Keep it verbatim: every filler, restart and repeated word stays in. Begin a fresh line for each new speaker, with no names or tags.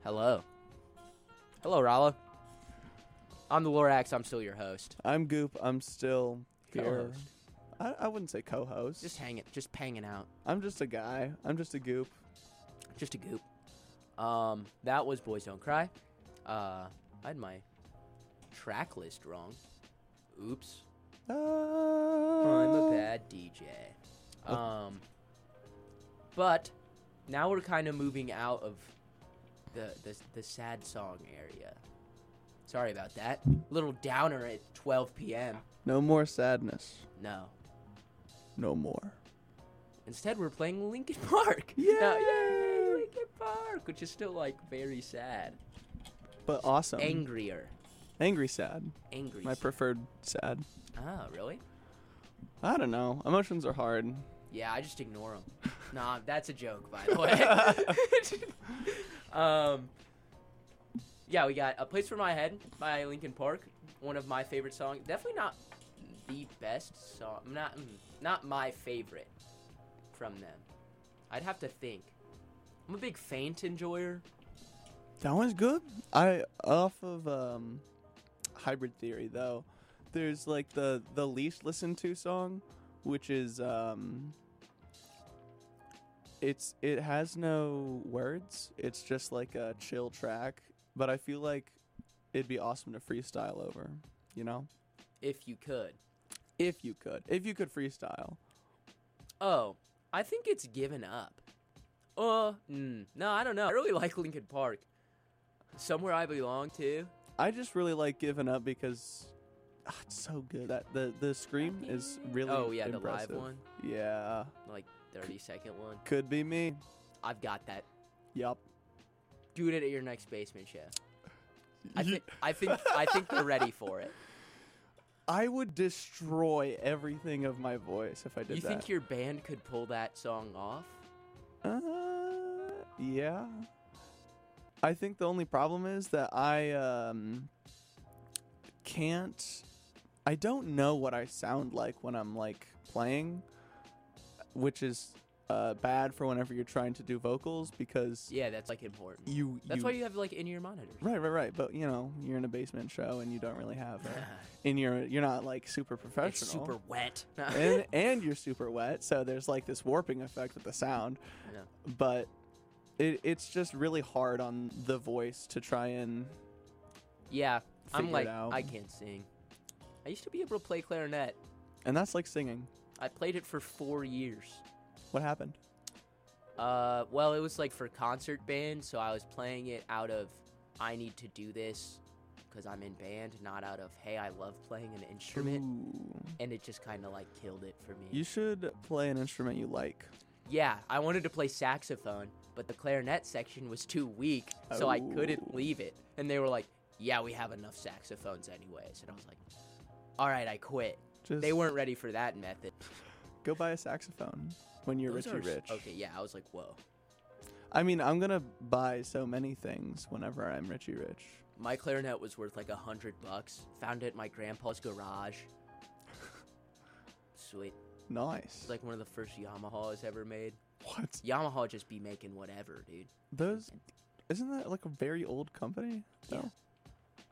Hello. Hello, Rala. I'm the Lorax. I'm still your host.
I'm Goop. I'm still here.
Co-host.
I, I wouldn't say co-host.
Just hanging, just hanging out.
I'm just a guy. I'm just a Goop.
Just a goop. Um, that was Boys Don't Cry. Uh, I had my track list wrong. Oops.
Uh,
I'm a bad D J. Um, but now we're kind of moving out of the, the the sad song area. Sorry about that. Little downer at twelve p.m.
No more sadness.
No.
No more.
Instead, we're playing Linkin Park.
Yay!
No, yay! Linkin Park, which is still like very sad.
But awesome.
Angrier.
Angry sad.
Angry.
My preferred sad.
Oh, really?
I don't know. Emotions are hard.
Yeah, I just ignore them. Nah, that's a joke, by the way. um, yeah, we got A Place for My Head by Linkin Park. One of my favorite songs. Definitely not the best song. Not, mm, not my favorite from them. I'd have to think. I'm a big Faint enjoyer.
That one's good. I off of um, Hybrid Theory though. There's like the the least listened to song, which is um. It's it has no words. It's just like a chill track. But I feel like it'd be awesome to freestyle over. You know,
If you could.
if you could, if you could freestyle.
Oh, I think it's Given Up. Uh, mm, no, I don't know. I really like Linkin Park. Somewhere I Belong too.
I just really like Giving Up because ah, it's so good. That the the scream is really
Oh yeah,
impressive.
the live one,
Yeah,
like thirty second one.
could be me.
I've got that.
Yup.
Do it at your next basement show. I think I think I think they're ready for it.
I would destroy everything of my voice if I did
You
that.
think your band could pull that song off?
Uh, yeah. I think the only problem is that I um can't. I don't know what I sound like when I'm like playing, which is uh, bad for whenever you're trying to do vocals because
Yeah, that's like important.
you.
That's
you,
why you have like in-ear monitors.
Right, right, right. But you know, you're in a basement show and you don't really have. A, in your, you're not like super professional.
It's super wet.
and and you're super wet, so there's like this warping effect with the sound.
I know.
But it it's just really hard on the voice to try and
Yeah, I'm
figure
like
it out.
I can't sing. I used to be able to play clarinet.
And that's like singing.
I played it for four years.
What happened?
Uh, well, it was like for concert band, so I was playing it out of I need to do this because I'm in band, not out of hey, I love playing an instrument,
Ooh.
and it just kind of like killed it for me.
You should play an instrument you like.
Yeah, I wanted to play saxophone, but the clarinet section was too weak, so I
Oh.
couldn't leave it. And they were like, "Yeah, we have enough saxophones anyways," and I was like, "All right, I quit."
Just
They weren't ready for that method.
go buy a saxophone when you're
Those
Richie
are s-
Rich.
Okay, yeah, I was like, "Whoa."
I mean, I'm gonna buy so many things whenever I'm Richie Rich.
My clarinet was worth like a hundred bucks. Found it in my grandpa's garage. Sweet.
Nice.
It's like one of the first Yamahas ever made.
What?
Yamaha just be making whatever, dude.
Those? Isn't that like a very old company?
Yeah.
No?